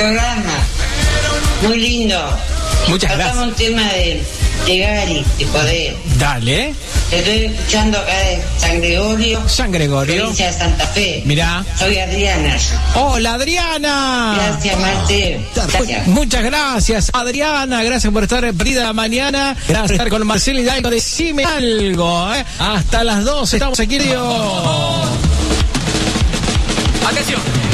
programa. Muy lindo. Muchas gracias. Tocamos un tema de Gary, de Poder. Dale. Estoy escuchando acá de San Gregorio. San Gregorio. Provincia de Santa Fe. Mirá. Soy Adriana. Hola, Adriana. Gracias, Marte. Gracias. Muchas gracias, Adriana. Gracias por estar perdida la mañana. Gracias por estar con Marcelo Hidalgo. Decime algo, ¿eh? Hasta las 12 estamos aquí, Dios. Atención.